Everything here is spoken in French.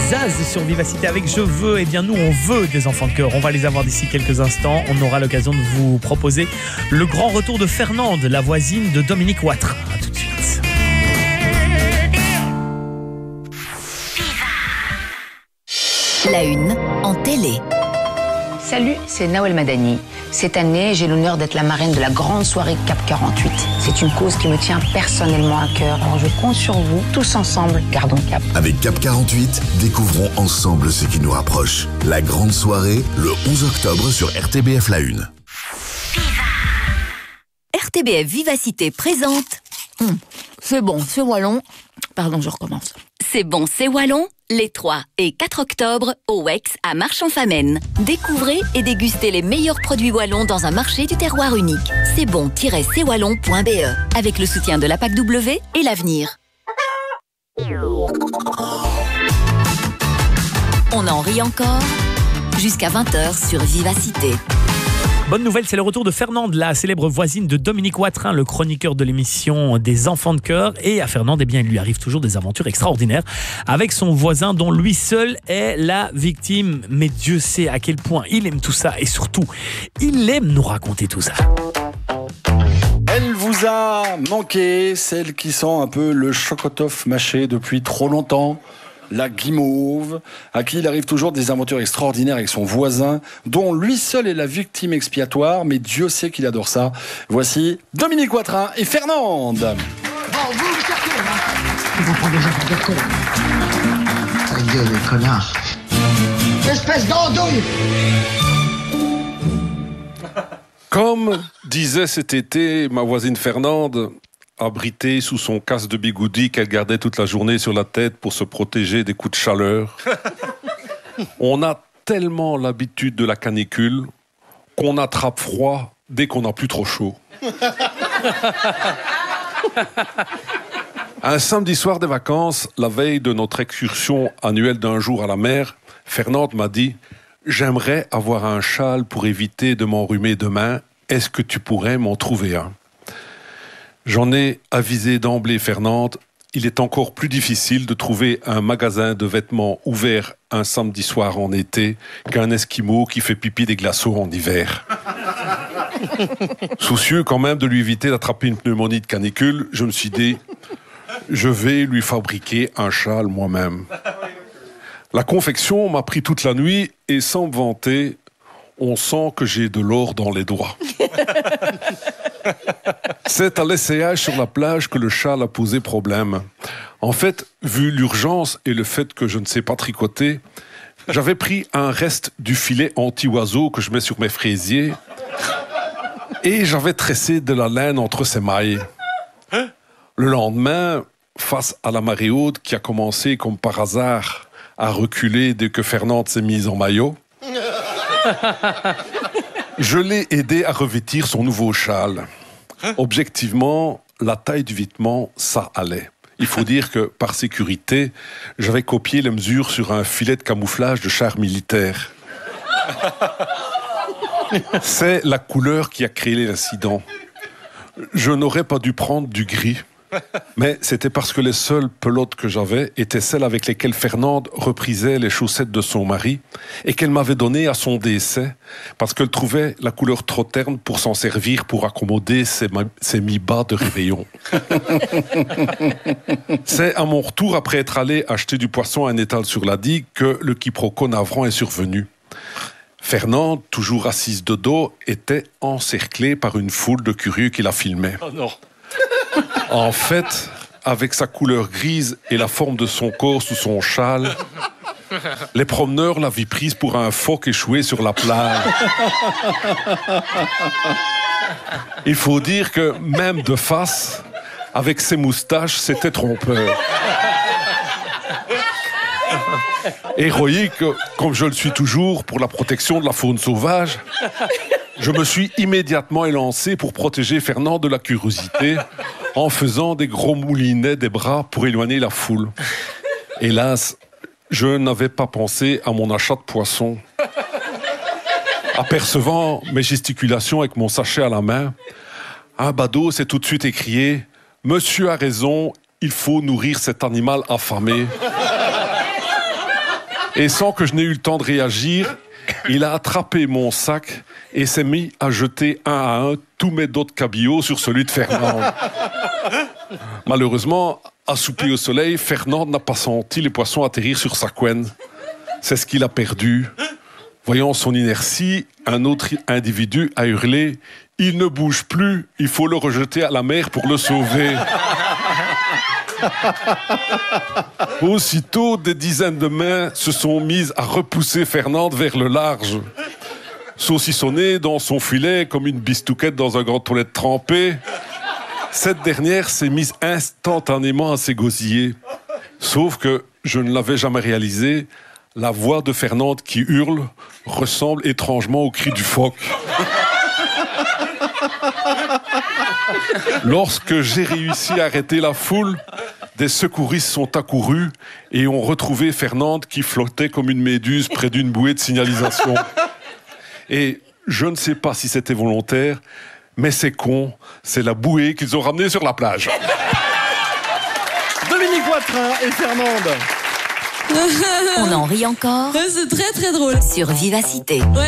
Zaz sur Vivacité avec Je veux. Eh bien nous on veut des enfants de chœur. On va les avoir d'ici quelques instants. On aura l'occasion de vous proposer le grand retour de Fernande, la voisine de Dominique Watrin. A tout de suite. La une en télé. Salut, c'est Nawel Madani. Cette année, j'ai l'honneur d'être la marraine de la grande soirée CAP 48. C'est une cause qui me tient personnellement à cœur. Alors je compte sur vous, tous ensemble, gardons cap. Avec CAP 48, découvrons ensemble ce qui nous rapproche. La grande soirée, le 11 octobre sur RTBF La Une. RTBF Vivacité présente. C'est bon, c'est wallon. Pardon, je recommence. C'est bon, c'est wallon. Les 3 et 4 octobre au WEX à Marchand-Famenne. Découvrez et dégustez les meilleurs produits wallons dans un marché du terroir unique. C'est bon-cwallon.be avec le soutien de la PAC-W et l'Avenir. On en rit encore jusqu'à 20h sur Vivacité. Bonne nouvelle, c'est le retour de Fernande, la célèbre voisine de Dominique Watrin, le chroniqueur de l'émission des enfants de chœur. Et à Fernande, eh bien, il lui arrive toujours des aventures extraordinaires avec son voisin dont lui seul est la victime. Mais Dieu sait à quel point il aime tout ça et surtout, il aime nous raconter tout ça. Elle vous a manqué, celle qui sent un peu le chocotoff mâché depuis trop longtemps. La guimauve, à qui il arrive toujours des aventures extraordinaires avec son voisin, dont lui seul est la victime expiatoire, mais Dieu sait qu'il adore ça. Voici Dominique Watrin et Fernande. Bon, vous prendre des enfants de con. Ta gueule, connard. Espèce d'andouille. Comme disait cet été ma voisine Fernande, abritée sous son casque de bigoudi qu'elle gardait toute la journée sur la tête pour se protéger des coups de chaleur. On a tellement l'habitude de la canicule qu'on attrape froid dès qu'on n'a plus trop chaud. Un samedi soir des vacances, la veille de notre excursion annuelle d'un jour à la mer, Fernande m'a dit « J'aimerais avoir un châle pour éviter de m'enrhumer demain. Est-ce que tu pourrais m'en trouver un ?» J'en ai avisé d'emblée Fernande, il est encore plus difficile de trouver un magasin de vêtements ouvert un samedi soir en été qu'un esquimau qui fait pipi des glaçons en hiver. Soucieux quand même de lui éviter d'attraper une pneumonie de canicule, je me suis dit, je vais lui fabriquer un châle moi-même. La confection m'a pris toute la nuit et sans me vanter, on sent que j'ai de l'or dans les doigts. C'est à l'essayage sur la plage que le châle a posé problème. En fait, vu l'urgence et le fait que je ne sais pas tricoter, j'avais pris un reste du filet anti-oiseau que je mets sur mes fraisiers et j'avais tressé de la laine entre ses mailles. Le lendemain, face à la marée haute qui a commencé comme par hasard à reculer dès que Fernande s'est mise en maillot, je l'ai aidé à revêtir son nouveau châle. Objectivement, la taille du vêtement, ça allait. Il faut dire que, par sécurité, j'avais copié les mesures sur un filet de camouflage de char militaire. C'est la couleur qui a créé l'incident. Je n'aurais pas dû prendre du gris. Mais c'était parce que les seules pelotes que j'avais étaient celles avec lesquelles Fernande reprisait les chaussettes de son mari et qu'elle m'avait données à son décès parce qu'elle trouvait la couleur trop terne pour s'en servir pour accommoder ses mi-bas de réveillon. C'est à mon retour, après être allé acheter du poisson à un étal sur la digue, que le quiproquo navrant est survenu. Fernande, toujours assise de dos, était encerclée par une foule de curieux qui la filmaient. Oh non. En fait, avec sa couleur grise et la forme de son corps sous son châle, les promeneurs l'avaient prise pour un phoque échoué sur la plage. Il faut dire que même de face, avec ses moustaches, c'était trompeur. Héroïque, comme je le suis toujours pour la protection de la faune sauvage, je me suis immédiatement élancé pour protéger Fernande de la curiosité en faisant des gros moulinets des bras pour éloigner la foule. Hélas, je n'avais pas pensé à mon achat de poisson. Apercevant mes gesticulations avec mon sachet à la main, un badaud s'est tout de suite écrié « Monsieur a raison, il faut nourrir cet animal affamé ». Et sans que je n'ai eu le temps de réagir, il a attrapé mon sac et s'est mis à jeter un à un tous mes dos de cabillaud sur celui de Fernande. Malheureusement, assoupi au soleil, Fernande n'a pas senti les poissons atterrir sur sa couenne. C'est ce qu'il a perdu. Voyant son inertie, un autre individu a hurlé « Il ne bouge plus, il faut le rejeter à la mer pour le sauver ». Aussitôt, des dizaines de mains se sont mises à repousser Fernande vers le large. Saucissonnée dans son filet comme une bistouquette dans un grand toilette trempé, cette dernière s'est mise instantanément à s'égosiller. Sauf que je ne l'avais jamais réalisé, la voix de Fernande qui hurle ressemble étrangement au cri du phoque. Lorsque j'ai réussi à arrêter la foule, des secouristes sont accourus et ont retrouvé Fernande qui flottait comme une méduse près d'une bouée de signalisation. Et je ne sais pas si c'était volontaire, mais c'est con, c'est la bouée qu'ils ont ramenée sur la plage. Dominique Watrin et Fernande. On en rit encore C'est très très drôle. sur Vivacité. Ouais.